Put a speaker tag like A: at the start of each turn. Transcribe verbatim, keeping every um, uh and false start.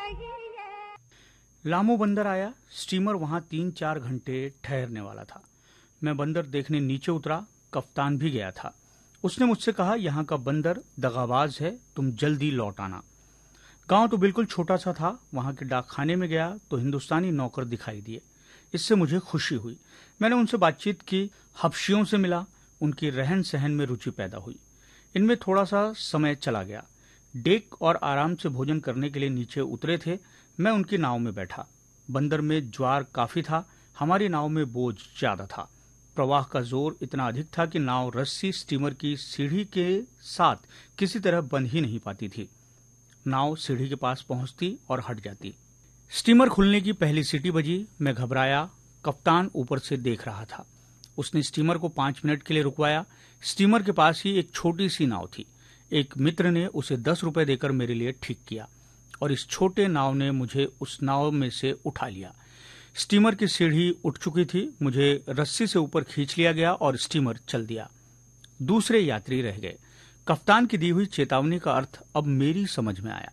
A: Lamu बंदर आया। Steamer वहां तीन चार घंटे ठहरने वाला था। मैं बंदर देखने नीचे उतरा। कप्तान भी गया था। उसने मुझसे कहा, यहाँ का बंदर दगाबाज है, तुम जल्दी लौट आना। गांव तो बिल्कुल छोटा सा था। वहां के डाकखाने में गया तो हिंदुस्तानी नौकर दिखाई दिए। इससे मुझे खुशी हुई। मैंने उनसे बातचीत की, हबशियों से मिला। उनकी रहन सहन में रुचि पैदा हुई। इनमें थोड़ा सा समय चला गया। डेक और आराम से भोजन करने के लिए नीचे उतरे थे। मैं उनकी नाव में बैठा। बंदर में ज्वार काफी था। हमारी नाव में बोझ ज्यादा था। प्रवाह का जोर इतना अधिक था कि नाव रस्सी स्टीमर की सीढ़ी के साथ किसी तरह बंध ही नहीं पाती थी। नाव सीढ़ी के पास पहुंचती और हट जाती। स्टीमर खुलने की पहली सीटी बजी। मैं घबराया। कप्तान ऊपर से देख रहा था। उसने स्टीमर को पांच मिनट के लिए रुकवाया। स्टीमर के पास ही एक छोटी सी नाव थी। एक मित्र ने उसे दस रुपए देकर मेरे लिए ठीक किया और इस छोटे नाव ने मुझे उस नाव में से उठा लिया। स्टीमर की सीढ़ी उठ चुकी थी। मुझे रस्सी से ऊपर खींच लिया गया और स्टीमर चल दिया। दूसरे यात्री रह गए। कप्तान की दी हुई चेतावनी का अर्थ अब मेरी समझ में आया।